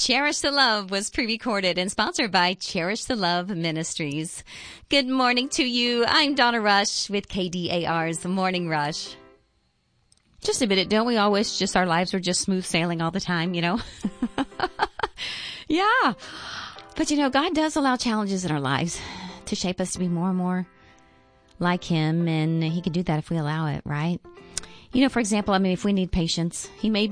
Cherish the Love was pre-recorded and sponsored by Cherish the Love Ministries. Good morning to you. I'm Donna Rush with KDAR's Morning Rush. Just a minute, don't we all wish just our lives were just smooth sailing all the time, you know? Yeah. But, you know, God does allow challenges in our lives to shape us to be more and more like Him, and He can do that if we allow it, right? You know, for example, I mean, if we need patience, He may